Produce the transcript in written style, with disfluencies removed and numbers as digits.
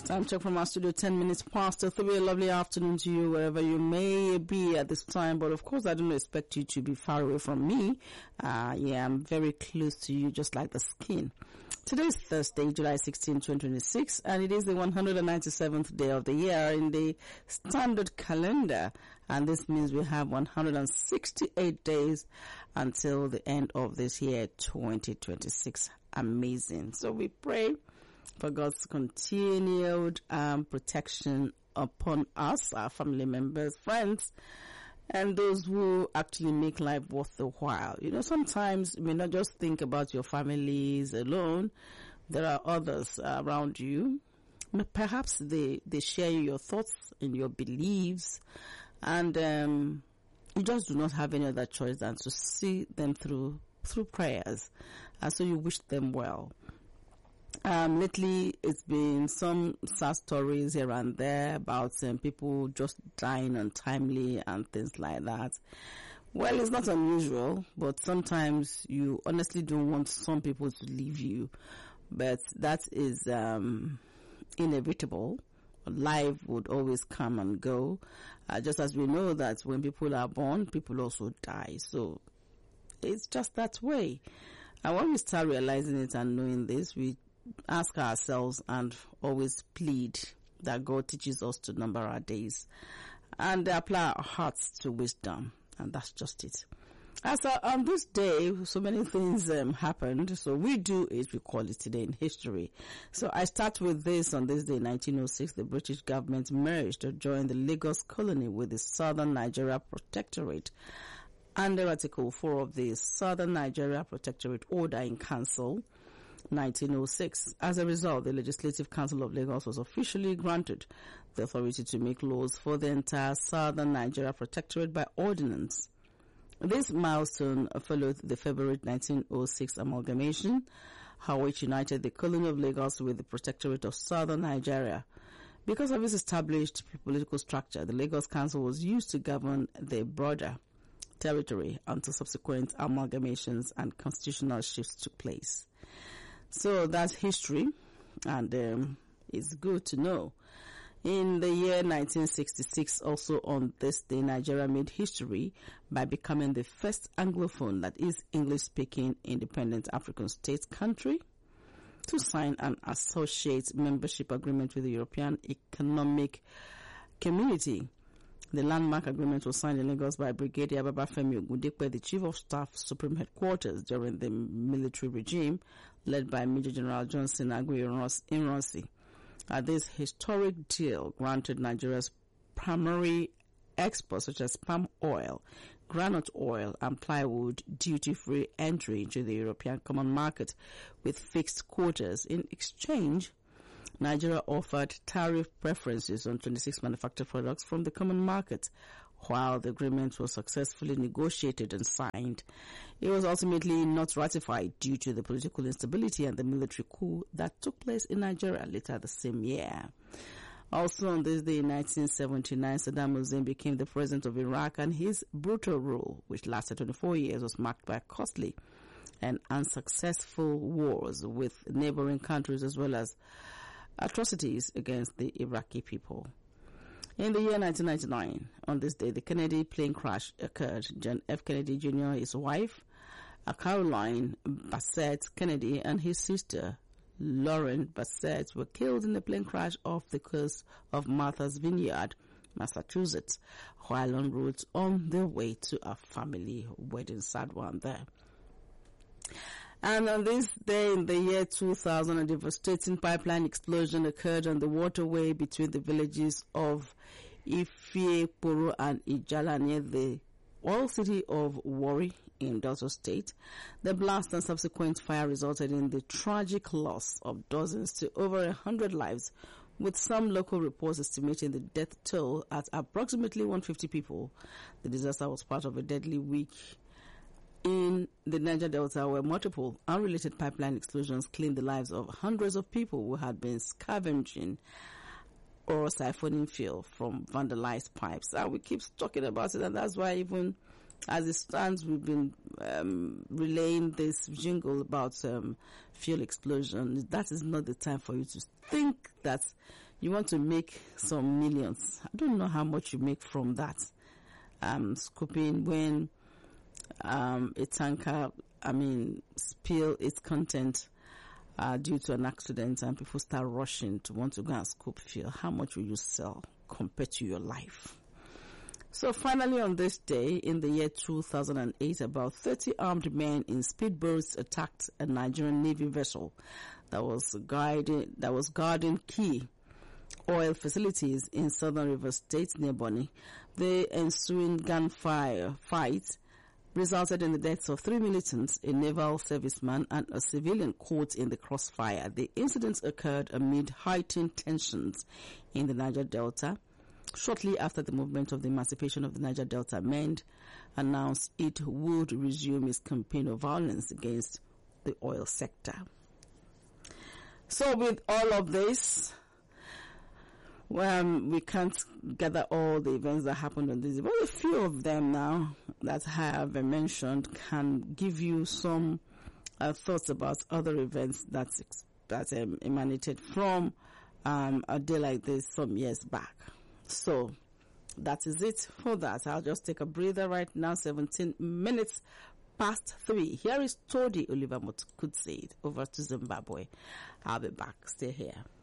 Time check from our studio, 10 minutes past 3. A lovely afternoon to you, wherever you may be at this time. But of course, I don't expect you to be far away from me. I'm very close to you, just like the skin. Today is Thursday, July 16, 2026, and it is the 197th day of the year in the standard calendar. And this means we have 168 days until the end of this year, 2026. Amazing. So we pray for God's continued protection upon us, our family members, friends, and those who actually make life worth the while. You know, sometimes you may not just think about your families alone. There are others around you. Perhaps they share your thoughts and your beliefs, and you just do not have any other choice than to see them through prayers. And so you wish them well. Lately, it's been some sad stories here and there about people just dying untimely and things like that. Well, it's not unusual, but sometimes you honestly don't want some people to leave you. But that is inevitable. Life would always come and go. Just as we know that when people are born, people also die. So it's just that way. And when we start realizing it and knowing this, we ask ourselves and always plead that God teaches us to number our days and apply our hearts to wisdom. And that's just it. As on this day, so many things happened. So we do it, we call it today in history. So I start with this. On this day, 1906, the British government merged to join the Lagos colony with the Southern Nigeria Protectorate. Under Article 4 of the Southern Nigeria Protectorate Order in Council, 1906. As a result, the Legislative Council of Lagos was officially granted the authority to make laws for the entire Southern Nigeria Protectorate by ordinance. This milestone followed the February 1906 amalgamation, which united the colony of Lagos with the Protectorate of Southern Nigeria. Because of its established political structure, the Lagos Council was used to govern the broader territory until subsequent amalgamations and constitutional shifts took place. So that's history, and it's good to know. In the year 1966, also on this day, Nigeria made history by becoming the first Anglophone, that is English-speaking, independent African state country to sign an associate membership agreement with the European Economic Community. The landmark agreement was signed in Lagos by Brigadier Babafemi Ogundipe, the Chief of Staff, Supreme Headquarters during the military regime led by Major General Johnson Agui Ironsi. This historic deal granted Nigeria's primary exports such as palm oil, granite oil, and plywood duty-free entry into the European common market with fixed quotas. In exchange, Nigeria offered tariff preferences on 26 manufactured products from the common market. While the agreement was successfully negotiated and signed, it was ultimately not ratified due to the political instability and the military coup that took place in Nigeria later the same year. Also on this day in 1979, Saddam Hussein became the president of Iraq, and his brutal rule, which lasted 24 years, was marked by costly and unsuccessful wars with neighboring countries as well as atrocities against the Iraqi people. In the year 1999, on this day, the Kennedy plane crash occurred. John F. Kennedy Jr., his wife, Caroline Bassett Kennedy, and his sister, Lauren Bassett, were killed in the plane crash off the coast of Martha's Vineyard, Massachusetts, while en route on their way to a family wedding. Sad one there. And on this day in the year 2000, a devastating pipeline explosion occurred on the waterway between the villages of Ifieporo and Ijala near the oil city of Warri in Delta State. The blast and subsequent fire resulted in the tragic loss of dozens to over 100 lives, with some local reports estimating the death toll at approximately 150 people. The disaster was part of a deadly week in the Niger Delta, where multiple unrelated pipeline explosions claimed the lives of hundreds of people who had been scavenging or siphoning fuel from vandalized pipes. And we keep talking about it, and that's why even as it stands, we've been relaying this jingle about fuel explosion. That is not the time for you to think that you want to make some millions. I don't know how much you make from that. Scooping when a tanker, spill its content due to an accident, and people start rushing to want to go and scoop fuel. How much will you sell compared to your life? So finally, on this day in the year 2008, about 30 armed men in speedboats attacked a Nigerian Navy vessel that was guarding key oil facilities in southern Rivers State near Bonny. The ensuing fight resulted in the deaths of 3 militants, a naval serviceman, and a civilian caught in the crossfire. The incidents occurred amid heightened tensions in the Niger Delta. Shortly after the movement of the emancipation of the Niger Delta MEND announced it would resume its campaign of violence against the oil sector. So with all of this, we can't gather all the events that happened on this, but a few of them now that I have mentioned can give you some thoughts about other events that emanated from a day like this some years back. So that is it for that. I'll just take a breather right now, 17 minutes past 3. Here is Todi Oliver Mutkudzeit over to Zimbabwe. I'll be back. Stay here.